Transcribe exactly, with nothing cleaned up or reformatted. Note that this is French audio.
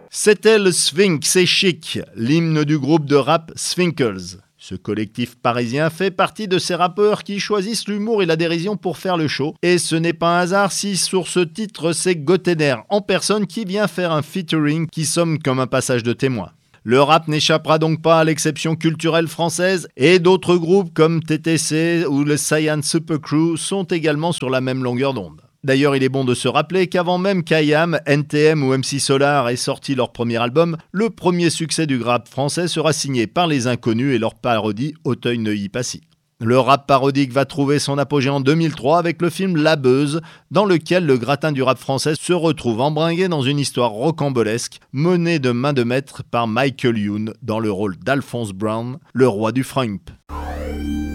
C'était le Sphinx et Chic, l'hymne du groupe de rap Sphinkles. Ce collectif parisien fait partie de ces rappeurs qui choisissent l'humour et la dérision pour faire le show. Et ce n'est pas un hasard si sur ce titre c'est Gotener en personne qui vient faire un featuring qui somme comme un passage de témoin. Le rap n'échappera donc pas à l'exception culturelle française et d'autres groupes comme T T C ou le Saiyan Super Crew sont également sur la même longueur d'onde. D'ailleurs, il est bon de se rappeler qu'avant même qu'I A M, N T M ou M C Solar aient sorti leur premier album, le premier succès du rap français sera signé par les Inconnus et leur parodie Auteuil-Neuilly-Passy. Le rap parodique va trouver son apogée en deux mille trois avec le film La Beuse, dans lequel le gratin du rap français se retrouve embringué dans une histoire rocambolesque menée de main de maître par Michael Youn dans le rôle d'Alphonse Brown, le roi du frump.